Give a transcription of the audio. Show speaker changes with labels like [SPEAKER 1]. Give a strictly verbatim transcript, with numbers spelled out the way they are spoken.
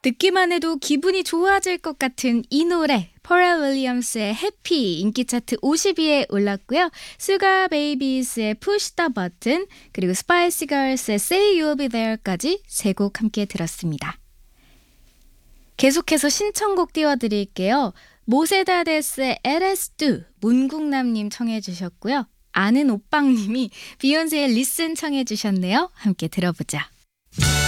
[SPEAKER 1] 듣기만 해도 기분이 좋아질 것 같은 이 노래 퍼렐 윌리엄스의 해피 인기 차트 오십 위에 올랐고요. 수가 베이비스의 Push the Button 그리고 스파이시 걸스의 Say You'll Be There까지 세 곡 함께 들었습니다. 계속해서 신청곡 띄워드릴게요. 모세다데스의 에레스 두 문국남님 청해 주셨고요. 아는 오빵님이 비욘세의 리슨 청해 주셨네요. 함께 들어보자.